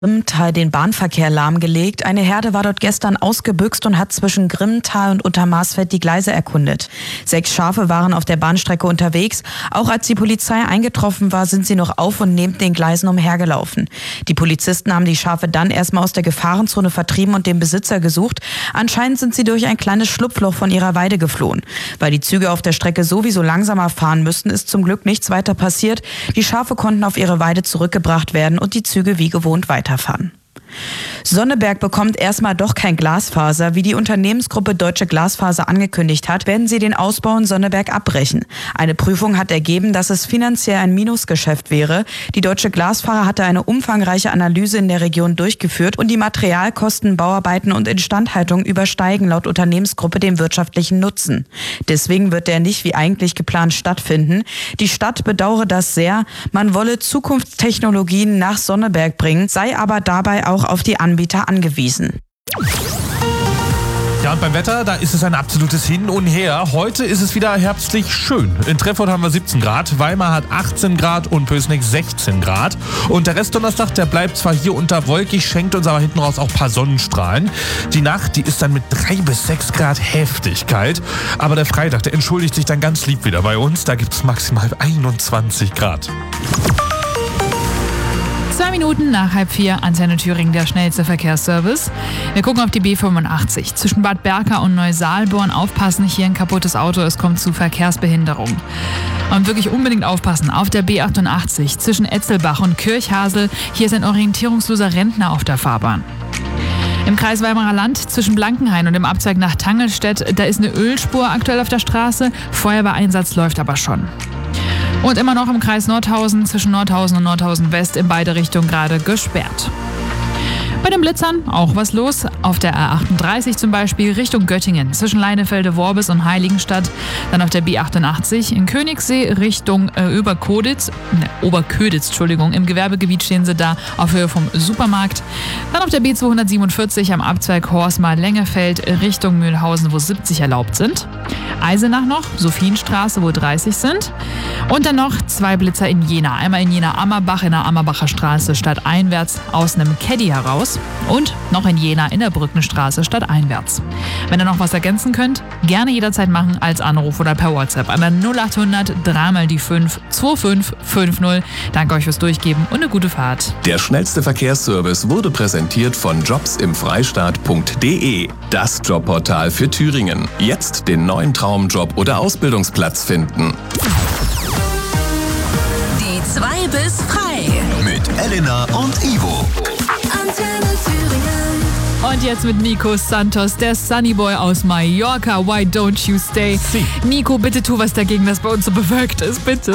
Grimmental den Bahnverkehr lahmgelegt. Eine Herde war dort gestern ausgebüxt und hat zwischen Grimmental und Untermaßfeld die Gleise erkundet. 6 Schafe waren auf der Bahnstrecke unterwegs. Auch als die Polizei eingetroffen war, sind sie noch auf und neben den Gleisen umhergelaufen. Die Polizisten haben die Schafe dann erstmal aus der Gefahrenzone vertrieben und den Besitzer gesucht. Anscheinend sind sie durch ein kleines Schlupfloch von ihrer Weide geflohen. Weil die Züge auf der Strecke sowieso langsamer fahren müssten, ist zum Glück nichts weiter passiert. Die Schafe konnten auf ihre Weide zurückgebracht werden und die Züge wie gewohnt weiterfahren. Sonneberg bekommt erstmal doch kein Glasfaser. Wie die Unternehmensgruppe Deutsche Glasfaser angekündigt hat, werden sie den Ausbau in Sonneberg abbrechen. Eine Prüfung hat ergeben, dass es finanziell ein Minusgeschäft wäre. Die Deutsche Glasfaser hatte eine umfangreiche Analyse in der Region durchgeführt und die Materialkosten, Bauarbeiten und Instandhaltung übersteigen laut Unternehmensgruppe den wirtschaftlichen Nutzen. Deswegen wird der nicht wie eigentlich geplant stattfinden. Die Stadt bedauere das sehr. Man wolle Zukunftstechnologien nach Sonneberg bringen, sei aber dabei auch auf die Anbieter angewiesen. Ja, und beim Wetter, da ist es ein absolutes Hin und Her. Heute ist es wieder herbstlich schön. In Treffort haben wir 17 Grad, Weimar hat 18 Grad und Pößneck 16 Grad. Und der Rest Donnerstag, der bleibt zwar hier unter wolkig, schenkt uns aber hinten raus auch ein paar Sonnenstrahlen. Die Nacht, die ist dann mit 3 bis 6 Grad heftig kalt. Aber der Freitag, der entschuldigt sich dann ganz lieb wieder bei uns. Da gibt es maximal 21 Grad. 2 Minuten nach 3:30, Antenne Thüringen, der schnellste Verkehrsservice. Wir gucken auf die B85. Zwischen Bad Berka und Neusaalborn aufpassen, hier ein kaputtes Auto, es kommt zu Verkehrsbehinderung. Und wirklich unbedingt aufpassen, auf der B88 zwischen Etzelbach und Kirchhasel, hier ist ein orientierungsloser Rentner auf der Fahrbahn. Im Kreis Weimarer Land zwischen Blankenhain und dem Abzweig nach Tangelstedt, da ist eine Ölspur aktuell auf der Straße, Feuerwehreinsatz läuft aber schon. Und immer noch im Kreis Nordhausen, zwischen Nordhausen und Nordhausen West in beide Richtungen gerade gesperrt. Bei den Blitzern auch was los. Auf der A38 zum Beispiel Richtung Göttingen, zwischen Leinefelde-Worbis und Heiligenstadt. Dann auf der B88 in Königssee Richtung Oberköditz, im Gewerbegebiet stehen sie da auf Höhe vom Supermarkt. Dann auf der B247 am Abzweig Horsmar-Lengefeld Richtung Mühlhausen, wo 70 erlaubt sind. Eisenach noch, Sophienstraße, wo 30 sind. Und dann noch 2 Blitzer in Jena. Einmal in Jena-Ammerbach in der Ammerbacher Straße stadteinwärts aus einem Caddy heraus. Und noch in Jena in der Brückenstraße stadteinwärts. Wenn ihr noch was ergänzen könnt, gerne jederzeit machen als Anruf oder per WhatsApp an der 0800 3 die 5 2550. Danke euch fürs Durchgeben und eine gute Fahrt. Der schnellste Verkehrsservice wurde präsentiert von jobsimfreistaat.de. Das Jobportal für Thüringen. Jetzt den neuen Traumjob oder Ausbildungsplatz finden. Die 2 bis frei. Mit Elena und Ivo. Antenne Thüringen. Und jetzt mit Nico Santos, der Sunnyboy aus Mallorca. Why don't you stay? Nico, bitte tu was dagegen, dass bei uns so bewölkt ist, bitte.